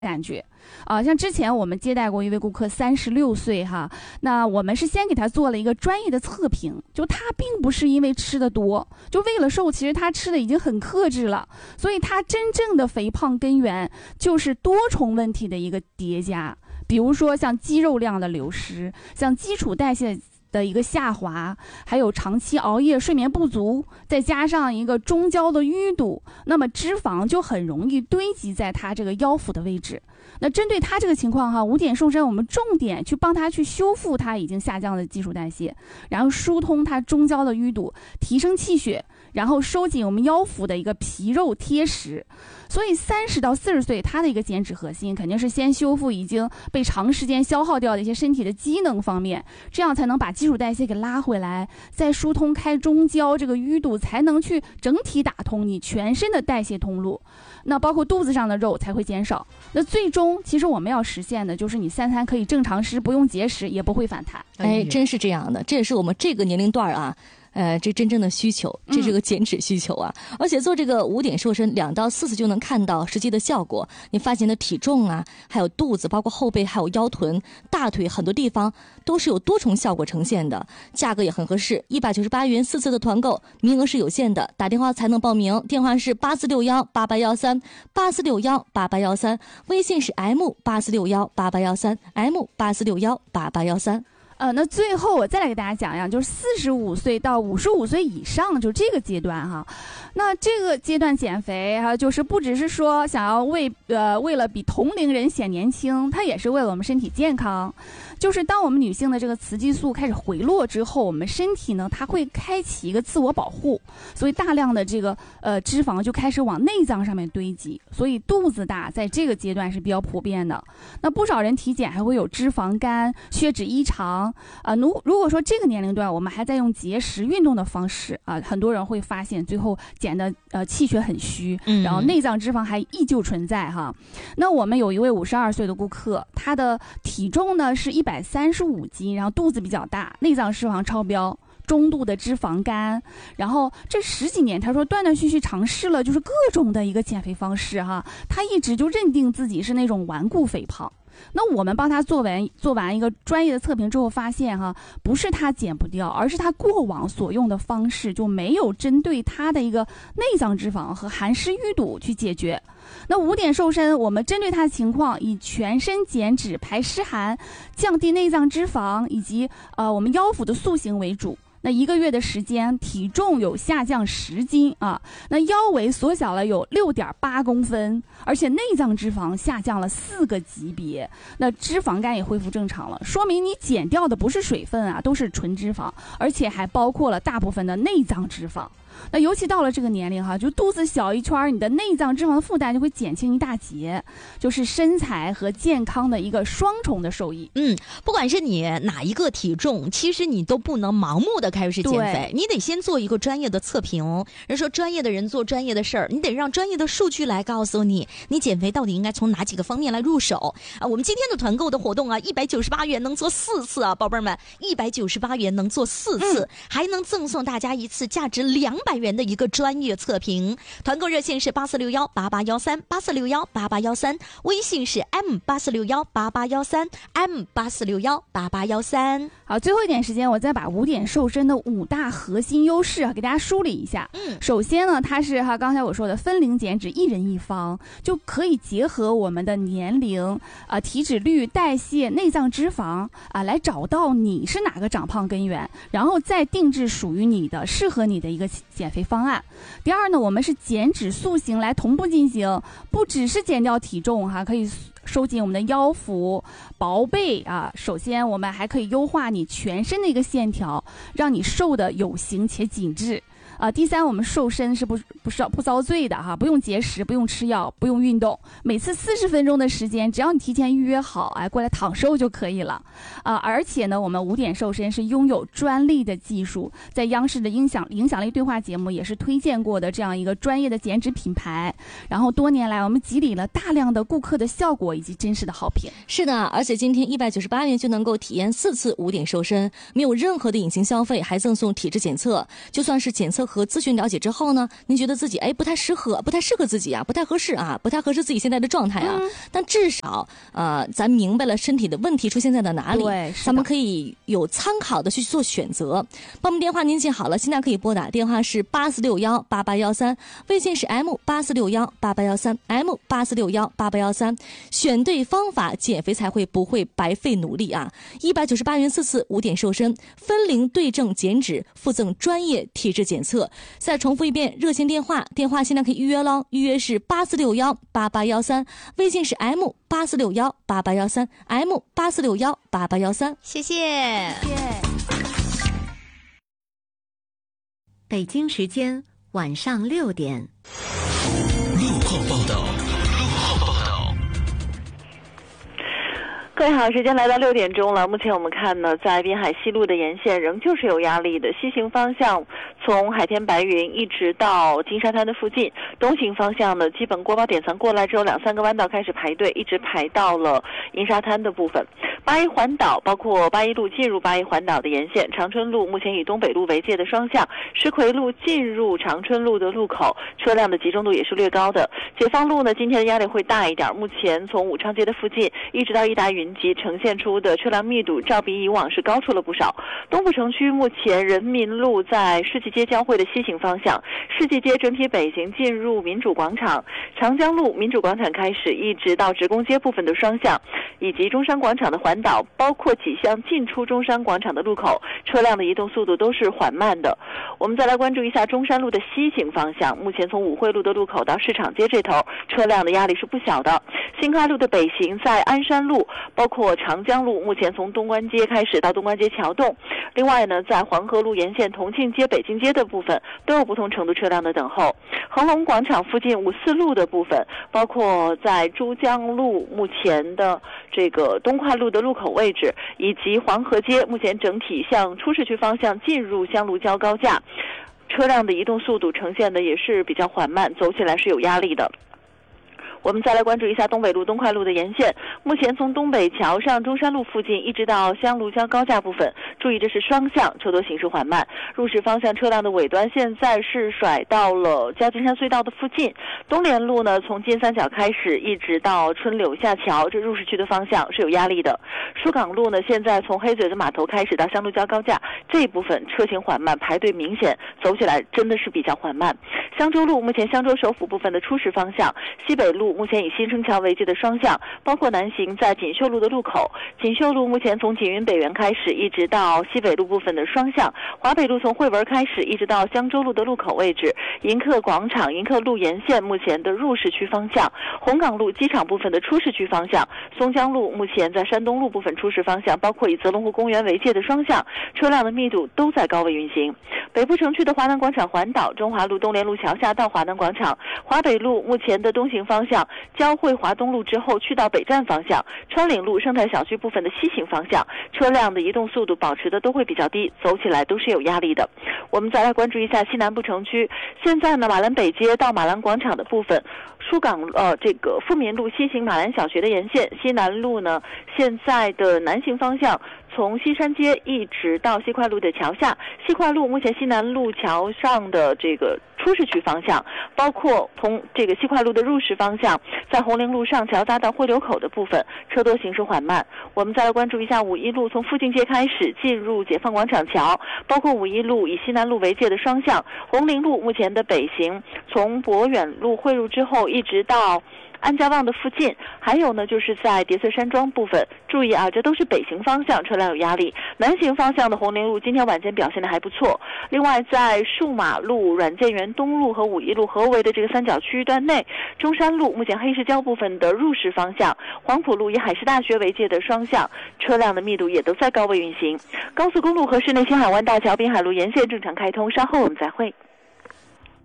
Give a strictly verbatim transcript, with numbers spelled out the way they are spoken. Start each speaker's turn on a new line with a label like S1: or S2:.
S1: 感觉啊，像之前我们接待过一位顾客，三十六岁哈，那我们是先给他做了一个专业的测评，就他并不是因为吃的多，就为了瘦，其实他吃的已经很克制了，所以他真正的肥胖根源就是多重问题的一个叠加，比如说像肌肉量的流失，像基础代谢的一个下滑，还有长期熬夜、睡眠不足，再加上一个中焦的淤堵，那么脂肪就很容易堆积在它这个腰腹的位置。那针对他这个情况哈，五点瘦身我们重点去帮他去修复他已经下降的基础代谢，然后疏通他中焦的淤堵，提升气血，然后收紧我们腰腹的一个皮肉贴实。所以三十到四十岁他的一个减脂核心肯定是先修复已经被长时间消耗掉的一些身体的机能方面，这样才能把基础代谢给拉回来，再疏通开中焦这个淤堵，才能去整体打通你全身的代谢通路，那包括肚子上的肉才会减少。那最终其实我们要实现的就是你三餐可以正常吃，不用节食，也不会反弹。
S2: 哎，真是这样的，这也是我们这个年龄段啊呃，这真正的需求，这是个减脂需求啊！嗯、而且做这个五点瘦身，两到四次就能看到实际的效果。你发现的体重啊，还有肚子，包括后背，还有腰臀、大腿，很多地方都是有多重效果呈现的。价格也很合适，一百九十八元四次的团购，名额是有限的，打电话才能报名。电话是八四六幺八八幺三八四六幺八八幺三，微信是 M 八四六幺八八幺三 M 八四六幺八八幺三。
S1: 呃，那最后我再来给大家讲一讲，就是四十五岁到五十五岁以上，就这个阶段哈。那这个阶段减肥哈，就是不只是说想要为呃为了比同龄人显年轻，它也是为了我们身体健康。就是当我们女性的这个雌激素开始回落之后，我们身体呢，它会开启一个自我保护，所以大量的这个呃脂肪就开始往内脏上面堆积，所以肚子大在这个阶段是比较普遍的。那不少人体检还会有脂肪肝、血脂异常啊。如如果说这个年龄段我们还在用节食运动的方式啊，很多人会发现最后减的呃气血很虚，然后内脏脂肪还依旧存在哈。那我们有一位五十二岁的顾客，他的体重呢是一百三十五斤，然后肚子比较大，内脏脂肪超标，中度的脂肪肝，然后这十几年他说断断续续尝试了就是各种的一个减肥方式哈，他一直就认定自己是那种顽固肥胖。那我们帮他做完做完一个专业的测评之后发现哈，不是他减不掉，而是他过往所用的方式就没有针对他的一个内脏脂肪和寒湿淤堵去解决。那五点瘦身，我们针对他的情况，以全身减脂、排湿寒、降低内脏脂肪以及呃我们腰腹的塑形为主。那一个月的时间，体重有下降十斤啊，那腰围缩小了有六点八公分，而且内脏脂肪下降了四个级别，那脂肪肝也恢复正常了，说明你减掉的不是水分啊，都是纯脂肪，而且还包括了大部分的内脏脂肪。那尤其到了这个年龄哈，就肚子小一圈，你的内脏脂肪的负担就会减轻一大截，就是身材和健康的一个双重的受益。
S3: 嗯，不管是你哪一个体重，其实你都不能盲目的开始减肥，你得先做一个专业的测评。人说专业的人做专业的事儿，你得让专业的数据来告诉你，你减肥到底应该从哪几个方面来入手啊？我们今天的团购的活动啊，一百九十八元能做四次啊，宝贝儿们，一百九十八元能做四次，嗯、还能赠送大家一次价值两百元的一个专业测评。团购热线是八四六幺八八幺三八四六幺八八幺三，微信是 M 八四六幺八八幺三 M 八四六幺八八幺三。
S1: 好，最后一点时间，我再把五点瘦身的五大核心优势啊给大家梳理一下。嗯，首先呢，它是哈刚才我说的分龄减脂，一人一方，就可以结合我们的年龄啊、呃、体脂率、代谢、内脏脂肪啊、呃、来找到你是哪个长胖根源，然后再定制属于你的、适合你的一个减肥方案。第二呢，我们是减脂塑形来同步进行，不只是减掉体重哈，可以收紧我们的腰腹、薄背啊。首先，我们还可以优化你全身的一个线条，让你瘦的有型且紧致。啊，第三，我们瘦身是不不是不遭罪的哈，不用节食，不用吃药，不用运动，每次四十分钟的时间，只要你提前预约好，哎，过来躺瘦就可以了。啊，而且呢，我们五点瘦身是拥有专利的技术，在央视的影响影响力对话节目也是推荐过的这样一个专业的减脂品牌。然后多年来，我们积累了大量的顾客的效果以及真实的好评。
S2: 是的，而且今天一百九十八元就能够体验四次五点瘦身，没有任何的隐形消费，还赠送体质检测，就算是检测和咨询了解之后呢，您觉得自己哎不太适合，不太适合自己啊，不太合适啊，不太合适自己现在的状态啊。嗯、但至少呃，咱明白了身体的问题出现在哪里，
S1: 对，
S2: 咱们可以有参考的去做选择。报名电话您记好了，现在可以拨打电话是八四六幺八八幺三，微信是 M 八四六幺八八幺三 M 八四六幺八八幺三，选对方法，减肥才会不会白费努力啊！一百九十八元四次，五点瘦身，分龄对症减脂，附赠专业体质检测。再重复一遍热线电话，电话现在可以预约喽，预约是八四六幺八八幺三，微信是 M 八四六幺八八幺三 M 八四六幺八八幺三。
S3: 谢谢。
S1: 谢谢。
S4: 北京时间晚上六点。
S5: 路况报道。
S6: 各位好，时间来到六点钟了。目前我们看呢，在滨海西路的沿线仍旧是有压力的。西行方向从海天白云一直到金沙滩的附近，东行方向呢，基本国宝典藏过来之后，两三个弯道开始排队，一直排到了银沙滩的部分。八一环岛包括八一路进入八一环岛的沿线，长春路目前以东北路为界的双向，石奎路进入长春路的路口，车辆的集中度也是略高的。解放路呢，今天的压力会大一点，目前从武昌街的附近一直到益达云集呈现出的车辆密度照比以往是高出了不少。东部城区目前人民路在世纪街交汇的西行方向，世纪街整体北行进入民主广场，长江路民主广场开始一直到职工街部分的双向，以及中山广场的环岛，包括几项进出中山广场的路口，车辆的移动速度都是缓慢的。我们再来关注一下中山路的西行方向，目前从武汇路的路口到市场街这头，车辆的压力是不小的。新开路的北行在鞍山路，包括长江路，目前从东关街开始到东关街桥洞。另外呢，在黄河路沿线同庆街、北京街的部分都有不同程度车辆的等候。恒隆广场附近五四路的部分，包括在珠江路目前的这个东快路的路口位置，以及黄河街目前整体向出市区方向进入香炉礁高架，车辆的移动速度呈现的也是比较缓慢，走起来是有压力的。我们再来关注一下东北路、东快路的沿线，目前从东北桥上中山路附近一直到香炉礁高架部分，注意这是双向，车多行驶缓慢。入市方向车辆的尾端现在是甩到了焦金山隧道的附近。东联路呢，从金三角开始一直到春柳下桥，这入市区的方向是有压力的。疏港路呢，现在从黑嘴子码头开始到香炉礁高架这一部分车行缓慢，排队明显，走起来真的是比较缓慢。香洲路目前香洲首府部分的出市方向，西北路目前以新生桥为界的双向，包括南行在锦绣路的路口，锦绣路目前从锦云北园开始一直到西北路部分的双向，华北路从汇文开始一直到香洲路的路口位置，迎客广场、迎客路沿线目前的入市区方向，红港路机场部分的出市区方向，松江路目前在山东路部分出市方向，包括以泽龙湖公园为界的双向，车辆的密度都在高位运行。北部城区的华南广场环岛，中华路东联路桥下到华南广场，华北路目前的东行方向交汇华东路之后去到北站方向，川岭路生态小区部分的西行方向，车辆的移动速度保持的都会比较低，走起来都是有压力的。我们再来关注一下西南部城区，现在呢，马兰北街到马兰广场的部分，疏港呃这个富民路西行马兰小学的沿线，西南路呢现在的南行方向从西山街一直到西快路的桥下，西快路目前西南路桥上的这个出市区方向，包括从这个西快路的入市方向，在红陵路上桥匝到汇流口的部分，车多行驶缓慢。我们再来关注一下五一路从附近街开始进入解放广场桥，包括五一路以西南路为界的双向，红陵路目前的北行从博远路汇入之后一直到安家旺的附近，还有呢就是在叠翠山庄部分，注意啊，这都是北行方向车辆有压力。南行方向的红陵路今天晚间表现的还不错。另外在数码路、软件园东路和五一路合围的这个三角区域段内，中山路目前黑石礁部分的入市方向，黄埔路以海事大学为界的双向，车辆的密度也都在高位运行。高速公路和市内新海湾大桥滨海路沿线正常开通，稍后我们再会。